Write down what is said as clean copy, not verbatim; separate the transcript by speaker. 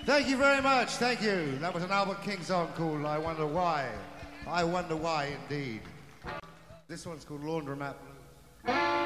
Speaker 1: Thank you very much. Thank you. That was an Albert King song called I Wonder Why. I Wonder Why, indeed. This one's called Laundromat Blues.